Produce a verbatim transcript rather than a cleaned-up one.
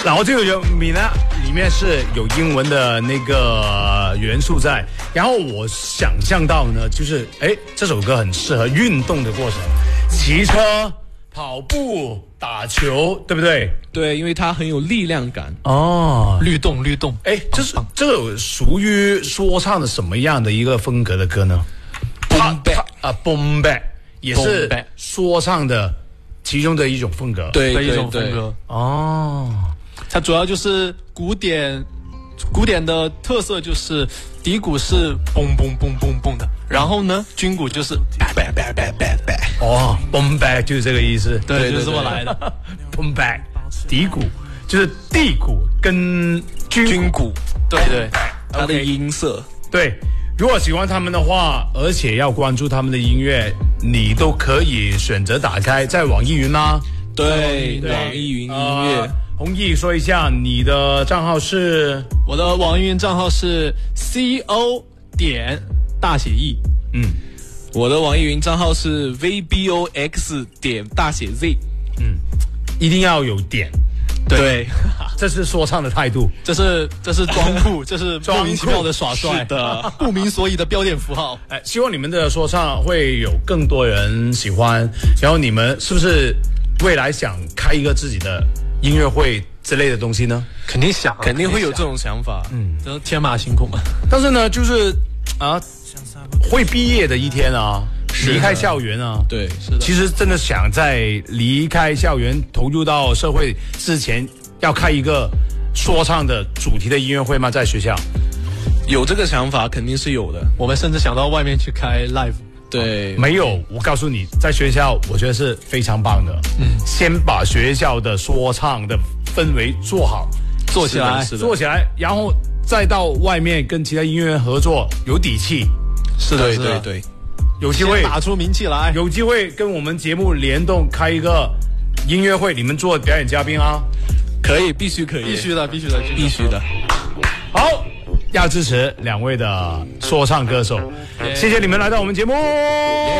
然后这个人米呢，里面是有英文的那个元素在，然后我想象到呢，就是哎，这首歌很适合运动的过程，骑车、跑步、打球，对不对？ 对，因为它很有力量感哦， 律动律动。 哎，这是这个属于说唱的什么样的一个风格的歌呢 ？Boom bap 啊 ，Boom bap 也是说唱的其中的一种风格， 对的一种风格哦。 它主要就是鼓点，鼓点的特色就是底鼓是嘣嘣嘣嘣嘣的，然后呢，军鼓就是叭叭叭叭叭叭。 哦 ，boom back 就是这个意思， 对，对就是这么来的。 boom back 底鼓就是地鼓跟军军鼓， 对对， 它的音色。 对，如果喜欢他们的话，而且要关注他们的音乐，你都可以选择打开在网易云吗？ 对，网易云音乐。 呃弘毅说一下你的账号是？ 我的网易云账号是 C O 点大写 E， 嗯， 我的网易云账号是 V B O X 点大写 Z， 嗯，一定要有点， 对， 对这是说唱的态度， 这是这是装酷，这是莫名其妙的耍帅， 是的， 不明所以的标点符号。 哎，希望你们的说唱会有更多人喜欢，然后你们是不是未来想开一个自己的音乐会之类的东西呢？ 肯定想， 肯定会有这种想法。 嗯，这天马行空啊。 但是呢，就是啊，会毕业的一天啊，离开校园啊， 对， 是的。 其实真的想在离开校园投入到社会之前，要开一个说唱的主题的音乐会吗？在学校有这个想法，肯定是有的。 我们甚至想到外面去开 live。 对， 没有，我告诉你，在学校我觉得是非常棒的。嗯，先把学校的说唱的氛围做好， 做起来， 做起来，然后再到外面跟其他音乐人合作，有底气。 是的， 对是的， 对对， 有机会打出名气来， 有机会跟我们节目联动开一个音乐会，你们做表演嘉宾啊？ 可以，必须可以， 必须的，必须的， 必须的。 好。要支持两位的说唱歌手，谢谢你们来到我们节目。